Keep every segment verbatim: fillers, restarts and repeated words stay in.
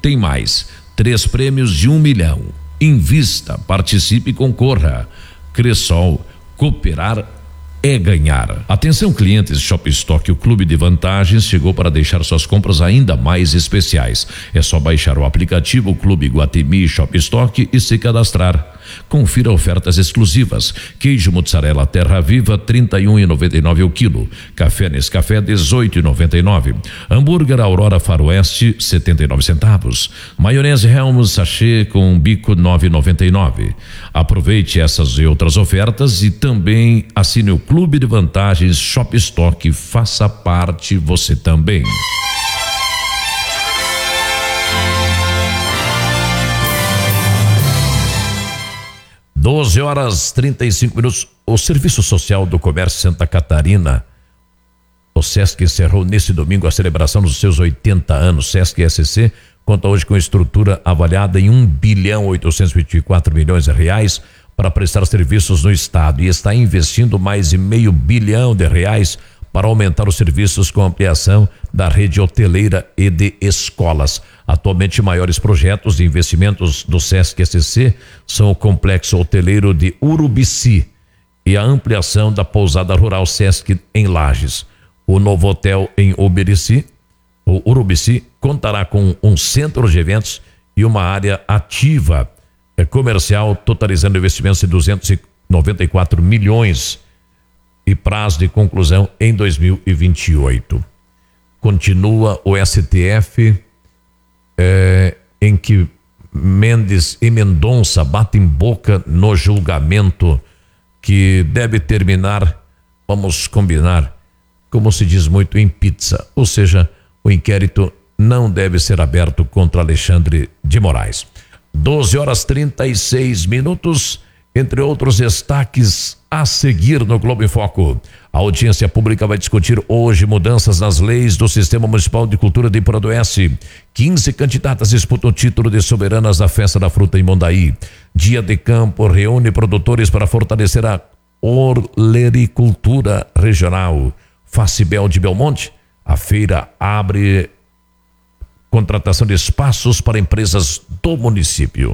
tem mais. Três prêmios de um milhão. Invista, participe e concorra. Cressol, cooperar é ganhar. Atenção, clientes Shop Stock, o Clube de Vantagens chegou para deixar suas compras ainda mais especiais. É só baixar o aplicativo Clube Iguatemi Shop Stock e se cadastrar. Confira ofertas exclusivas. Queijo mozzarella Terra Viva trinta e um e noventa e nove o quilo. Café Nescafé dezoito e noventa e nove. Hambúrguer Aurora Faroeste setenta e nove centavos. Maionese Helmut sachê com bico nove e noventa e nove. Aproveite essas e outras ofertas e também assine o Clube de Vantagens Shop Stock. Faça parte você também. doze horas trinta e cinco minutos. O Serviço Social do Comércio Santa Catarina, o Sesc, encerrou nesse domingo a celebração dos seus oitenta anos. Sesc S C conta hoje com estrutura avaliada em um bilhão oitocentos e vinte e quatro milhões de reais para prestar serviços no estado e está investindo mais de meio bilhão de reais para aumentar os serviços com ampliação da rede hoteleira e de escolas. Atualmente, maiores projetos de investimentos do Sesc S C são o complexo hoteleiro de Urubici e a ampliação da pousada rural Sesc em Lages. O novo hotel em Urubici, o Urubici contará com um centro de eventos e uma área ativa comercial, totalizando investimentos de duzentos e noventa e quatro milhões e prazo de conclusão em dois mil e vinte e oito. Continua o S T F é, em que Mendes e Mendonça batem boca no julgamento que deve terminar, vamos combinar, como se diz muito, em pizza. Ou seja, o inquérito não deve ser aberto contra Alexandre de Moraes. doze horas trinta e seis minutos. Entre outros destaques a seguir no Globo em Foco. A audiência pública vai discutir hoje mudanças nas leis do Sistema Municipal de Cultura de Iporanduense. quinze candidatas disputam o título de soberanas da Festa da Fruta em Mondaí. Dia de Campo reúne produtores para fortalecer a olericultura regional. Facibel de Belmonte, a feira abre contratação de espaços para empresas do município.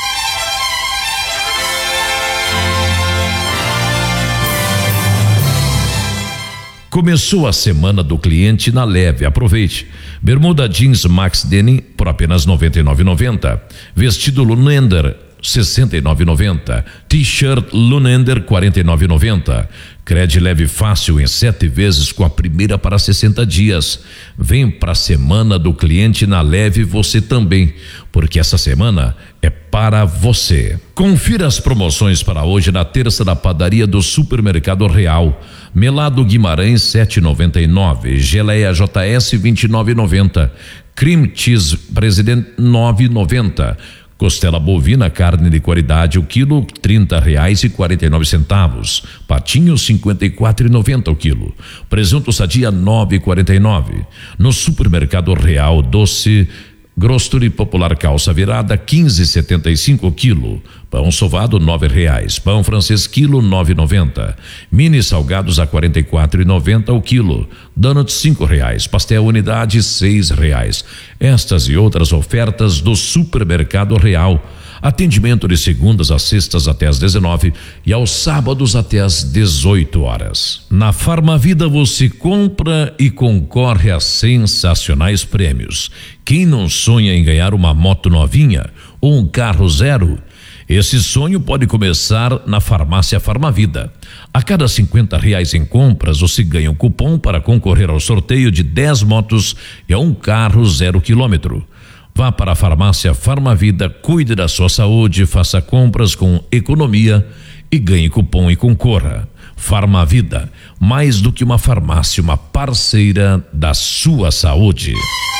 Começou a semana do cliente na Leve. Aproveite. Bermuda jeans Max Denim por apenas noventa e nove reais e noventa centavos. Vestido Lunender sessenta e nove reais e noventa centavos. T-shirt Lunender quarenta e nove reais e noventa centavos. Crede Leve fácil em sete vezes com a primeira para sessenta dias. Vem para a semana do cliente na Leve você também, porque essa semana é para você. Confira as promoções para hoje na terça da padaria do Supermercado Real. Melado Guimarães sete reais e noventa e nove centavos. Geleia J S vinte e nove reais e noventa centavos. Cream Cheese Presidente nove reais e noventa centavos. Costela bovina, carne de qualidade, o quilo, trinta reais e quarenta e nove centavos. Patinho, cinquenta e quatro reais e noventa centavos o quilo. Presunto Sadia, nove reais e quarenta e nove centavos. No Supermercado Real, doce Grosture Popular Calça Virada, quinze reais e setenta e cinco centavos o quilo. Pão sovado, nove reais. Pão francês, quilo, nove reais e noventa centavos. Mini salgados a quarenta e quatro reais e noventa centavos o quilo. Donuts, cinco reais. Pastel unidade, seis reais. Estas e outras ofertas do Supermercado Real. Atendimento de segundas a sextas até às dezenove e aos sábados até às dezoito horas. Na Farmavida você compra e concorre a sensacionais prêmios. Quem não sonha em ganhar uma moto novinha ou um carro zero? Esse sonho pode começar na Farmácia Farmavida. A cada cinquenta reais em compras, você ganha um cupom para concorrer ao sorteio de dez motos e a um carro zero quilômetro. Vá para a Farmácia Farmavida, cuide da sua saúde, faça compras com economia e ganhe cupom e concorra. Farmavida, mais do que uma farmácia, uma parceira da sua saúde.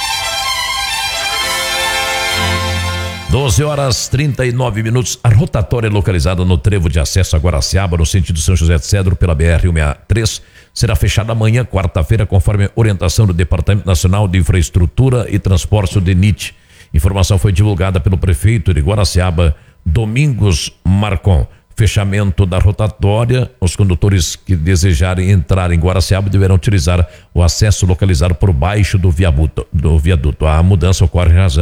doze horas trinta e nove minutos. A rotatória localizada no trevo de acesso a Guaraciaba, no sentido São José de Cedro, pela B R cento e sessenta e três, será fechada amanhã, quarta-feira, conforme orientação do Departamento Nacional de Infraestrutura e Transporte, o DENIT. Informação foi divulgada pelo prefeito de Guaraciaba, Domingos Marcon. Fechamento da rotatória, os condutores que desejarem entrar em Guaraciaba deverão utilizar o acesso localizado por baixo do viaduto. Do viaduto. A mudança ocorre em razão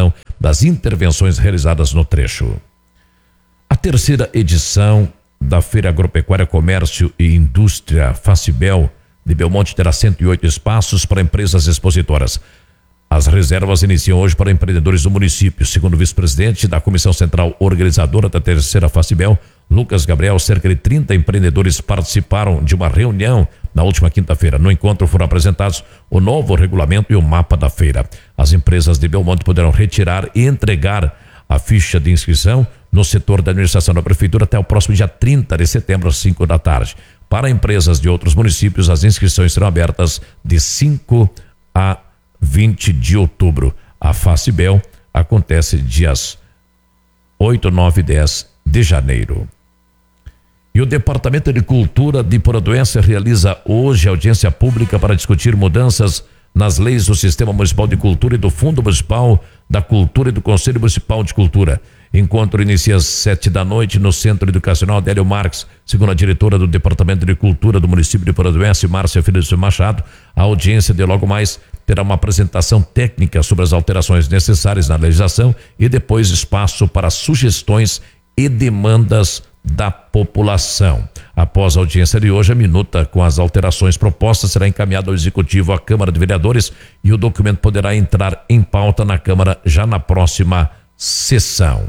das intervenções realizadas no trecho. A terceira edição da Feira Agropecuária, Comércio e Indústria Facibel de Belmonte terá cento e oito espaços para empresas expositoras. As reservas iniciam hoje para empreendedores do município. Segundo o vice-presidente da Comissão Central Organizadora da terceira Facibel, Lucas Gabriel, cerca de trinta empreendedores participaram de uma reunião na última quinta-feira. No encontro foram apresentados o novo regulamento e o mapa da feira. As empresas de Belmonte poderão retirar e entregar a ficha de inscrição no setor da administração da prefeitura até o próximo dia trinta de setembro, às cinco da tarde. Para empresas de outros municípios, as inscrições serão abertas de cinco a vinte de outubro. A Facibel acontece dias oito, nove e dez de janeiro. E o Departamento de Cultura de Poradoense realiza hoje audiência pública para discutir mudanças nas leis do Sistema Municipal de Cultura e do Fundo Municipal da Cultura e do Conselho Municipal de Cultura. Encontro inicia às sete da noite no Centro Educacional Adélio Marques. Segundo a diretora do Departamento de Cultura do município de Poradoense, Márcia Felício Machado, a audiência de logo mais terá uma apresentação técnica sobre as alterações necessárias na legislação e depois espaço para sugestões e demandas da população. Após a audiência de hoje, a minuta com as alterações propostas será encaminhada ao Executivo, à Câmara de Vereadores, e o documento poderá entrar em pauta na Câmara já na próxima sessão.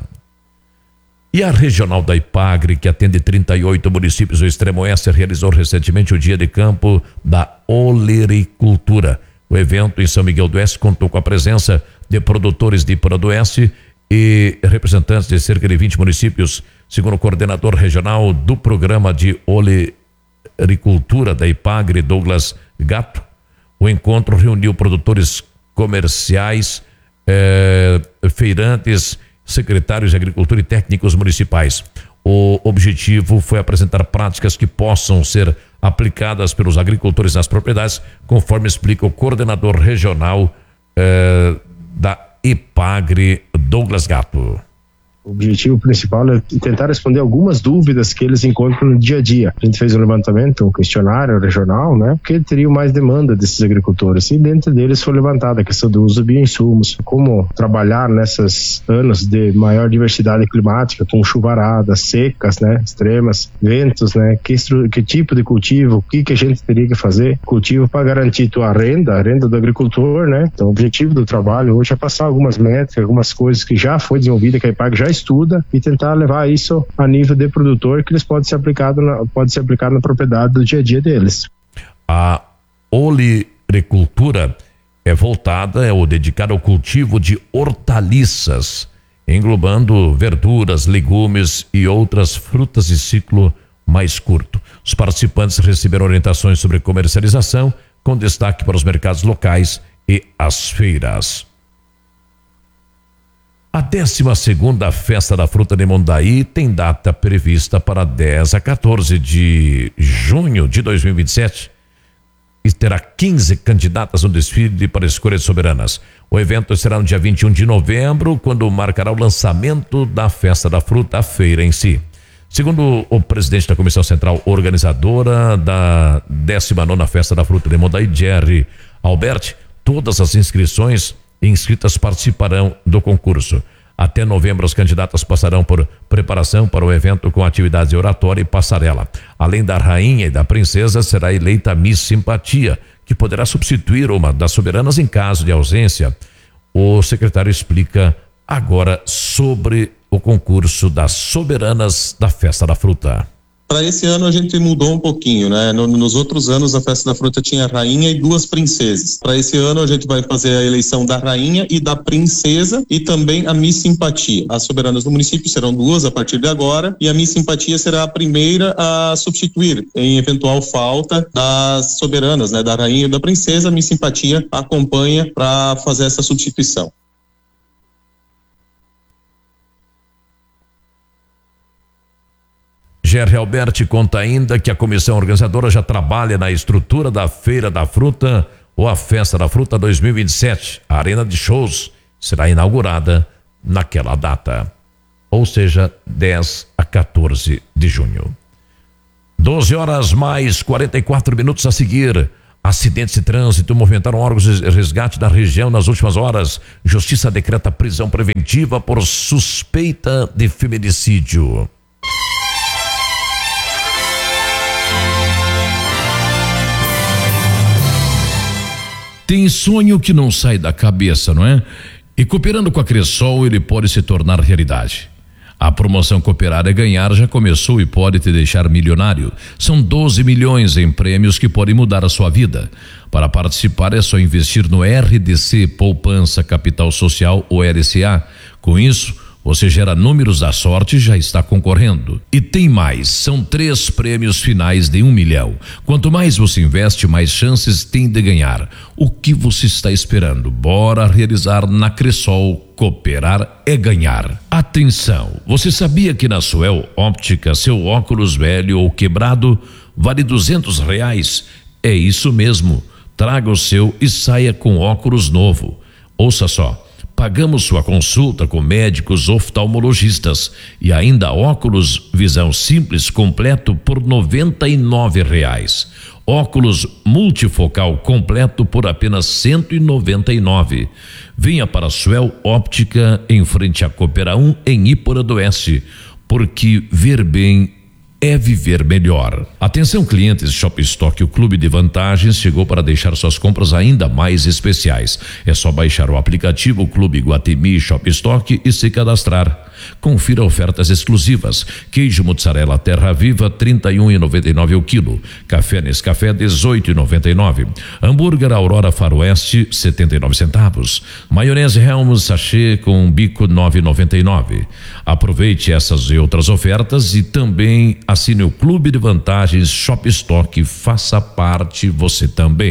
E a Regional da Ipagre, que atende trinta e oito municípios do Extremo Oeste, realizou recentemente o Dia de Campo da Olericultura. O evento em São Miguel do Oeste contou com a presença de produtores de Poradoense e representantes de cerca de vinte municípios. Segundo o coordenador regional do programa de olericultura da Ipagre, Douglas Gato, o encontro reuniu produtores comerciais, eh, feirantes, secretários de agricultura e técnicos municipais. O objetivo foi apresentar práticas que possam ser aplicadas pelos agricultores nas propriedades, conforme explica o coordenador regional eh, da Ipagre, Douglas Gato. O objetivo principal é tentar responder algumas dúvidas que eles encontram no dia a dia. A gente fez um levantamento, um questionário regional, né? Porque teriam mais demanda desses agricultores. E dentro deles foi levantada a questão do uso de bioinsumos, como trabalhar nesses anos de maior diversidade climática, com chuvaradas, secas, né? Extremas, ventos, né? Que, que tipo de cultivo, o que, que a gente teria que fazer? Cultivo para garantir a renda, a renda do agricultor, né? Então o objetivo do trabalho hoje é passar algumas métricas, algumas coisas que já foi desenvolvida, que a Ipagre já estuda, e tentar levar isso a nível de produtor, que eles podem ser aplicados na, pode ser aplicado na propriedade do dia a dia deles. A olericultura é voltada, é ou dedicada ao cultivo de hortaliças, englobando verduras, legumes e outras frutas de ciclo mais curto. Os participantes receberam orientações sobre comercialização, com destaque para os mercados locais e as feiras. A décima segunda Festa da Fruta de Mondaí tem data prevista para dez a quatorze de junho de dois mil e vinte e sete e terá quinze candidatas no desfile para escolhas soberanas. O evento será no dia vinte e um de novembro, quando marcará o lançamento da Festa da Fruta, a feira em si. Segundo o presidente da Comissão Central Organizadora da décima nona Festa da Fruta de Mondaí, Jerry Alberti, todas as inscrições inscritas participarão do concurso. Até novembro, os candidatos passarão por preparação para o evento com atividades de oratória e passarela. Além da rainha e da princesa, será eleita a Miss Simpatia, que poderá substituir uma das soberanas em caso de ausência. O secretário explica agora sobre o concurso das soberanas da Festa da Fruta. Para esse ano a gente mudou um pouquinho, né? Nos outros anos a Festa da Fruta tinha a rainha e duas princesas. Para esse ano a gente vai fazer a eleição da rainha e da princesa e também a Miss Simpatia. As soberanas do município serão duas a partir de agora e a Miss Simpatia será a primeira a substituir em eventual falta das soberanas, né? Da rainha e da princesa. A Miss Simpatia acompanha para fazer essa substituição. Jerry Alberti conta ainda que a comissão organizadora já trabalha na estrutura da Feira da Fruta ou a Festa da Fruta dois mil e vinte e sete. A arena de shows será inaugurada naquela data, ou seja, dez a quatorze de junho. doze horas mais quarenta e quatro minutos a seguir. Acidentes de trânsito movimentaram órgãos de resgate da região nas últimas horas. Justiça decreta prisão preventiva por suspeita de feminicídio. Tem sonho que não sai da cabeça, não é? E cooperando com a Cressol, ele pode se tornar realidade. A promoção Cooperar é Ganhar já começou e pode te deixar milionário. São doze milhões em prêmios que podem mudar a sua vida. Para participar é só investir no R D C Poupança Capital Social, ou R C A. Com isso, você gera números da sorte e já está concorrendo. E tem mais, são três prêmios finais de um milhão. Quanto mais você investe, mais chances tem de ganhar. O que você está esperando? Bora realizar na Cressol. Cooperar é ganhar. Atenção, você sabia que na Suel Óptica seu óculos velho ou quebrado vale duzentos reais? É isso mesmo. Traga o seu e saia com óculos novo. Ouça só. Pagamos sua consulta com médicos oftalmologistas e ainda óculos visão simples completo por noventa e nove reais. Óculos multifocal completo por apenas cento e noventa e nove. Venha para a Suel Óptica em frente à Coopera um em Ípora do Oeste, porque ver bem é viver melhor. Atenção clientes Shop Stock, o clube de vantagens chegou para deixar suas compras ainda mais especiais. É só baixar o aplicativo Clube Guatemi Shop Stock e se cadastrar. Confira ofertas exclusivas. Queijo mozzarella Terra Viva trinta e um reais e noventa e nove centavos o quilo. Café Nescafé dezoito reais e noventa e nove centavos. Hambúrguer Aurora Faroeste setenta e nove centavos. Maionese Helmut sachê com bico nove reais e noventa e nove centavos. Aproveite essas e outras ofertas e também assine o Clube de Vantagens Shop Stock. Faça parte você também.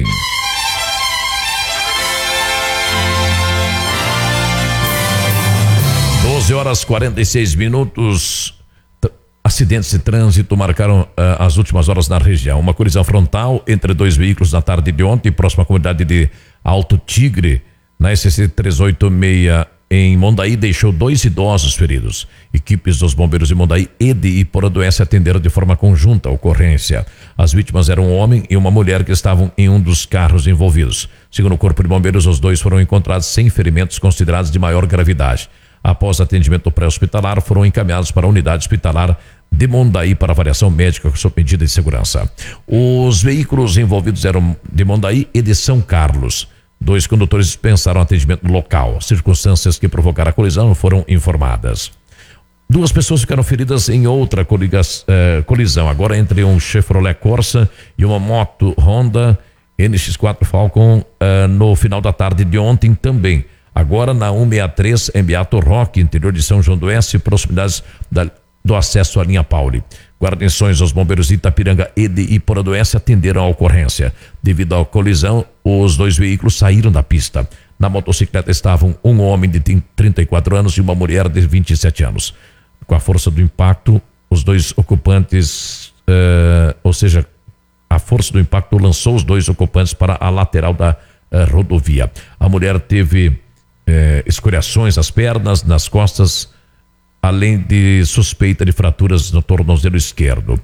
doze horas e quarenta e seis minutos. Acidentes de trânsito marcaram uh, as últimas horas na região. Uma colisão frontal entre dois veículos na tarde de ontem, próxima à comunidade de Alto Tigre, na S C trezentos e oitenta e seis, em Mondaí, deixou dois idosos feridos. Equipes dos bombeiros de Mondaí e de Ípora do Oeste atenderam de forma conjunta a ocorrência. As vítimas eram um homem e uma mulher que estavam em um dos carros envolvidos. Segundo o Corpo de Bombeiros, os dois foram encontrados sem ferimentos considerados de maior gravidade. Após atendimento pré-hospitalar, foram encaminhados para a unidade hospitalar de Mondaí para avaliação médica com sua medida de segurança. Os veículos envolvidos eram de Mondaí e de São Carlos. Dois condutores dispensaram atendimento local. Circunstâncias que provocaram a colisão foram informadas. Duas pessoas ficaram feridas em outra coliga, eh, colisão, agora entre um Chevrolet Corsa e uma moto Honda N X quatro Falcon eh, no final da tarde de ontem também. Agora na cento e sessenta e três em Beato Roque, interior de São João do Oeste, proximidades da, do acesso à linha Pauli. Guarnições dos bombeiros de Itapiranga e de Ípora do Oeste atenderam a ocorrência. Devido à colisão, os dois veículos saíram da pista. Na motocicleta estavam um homem de trinta e quatro anos e uma mulher de vinte e sete anos. Com a força do impacto, os dois ocupantes, uh, ou seja, a força do impacto lançou os dois ocupantes para a lateral da uh, rodovia. A mulher teve Eh, escoriações nas pernas, nas costas, além de suspeita de fraturas no tornozelo esquerdo.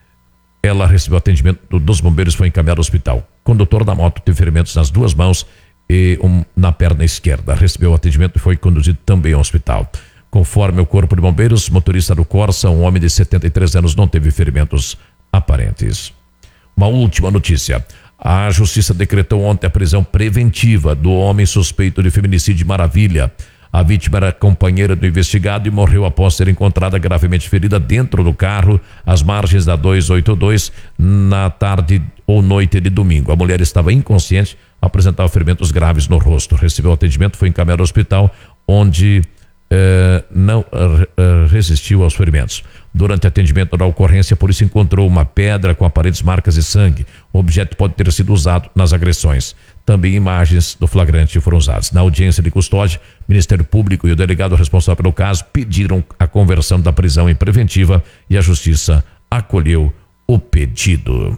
Ela recebeu atendimento dos bombeiros e foi encaminhada ao hospital. O condutor da moto teve ferimentos nas duas mãos e um na perna esquerda. Recebeu atendimento e foi conduzido também ao hospital. Conforme o Corpo de Bombeiros, motorista do Corsa, um homem de setenta e três anos, não teve ferimentos aparentes. Uma última notícia. A Justiça decretou ontem a prisão preventiva do homem suspeito de feminicídio de Maravilha. A vítima era companheira do investigado e morreu após ser encontrada gravemente ferida dentro do carro, às margens da duzentos e oitenta e dois, na tarde ou noite de domingo. A mulher estava inconsciente, apresentava ferimentos graves no rosto. Recebeu atendimento, foi encaminhada ao hospital, onde eh, não eh, resistiu aos ferimentos. Durante o atendimento da ocorrência, a polícia encontrou uma pedra com aparentes marcas de sangue. O objeto pode ter sido usado nas agressões. Também imagens do flagrante foram usadas. Na audiência de custódia, o Ministério Público e o delegado responsável pelo caso pediram a conversão da prisão em preventiva e a Justiça acolheu o pedido.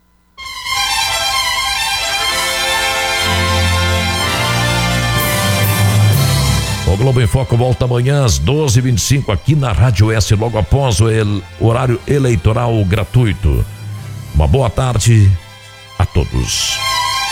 O Globo em Foco volta amanhã às doze e vinte e cinco aqui na Rádio S, logo após o el, horário eleitoral gratuito. Uma boa tarde a todos.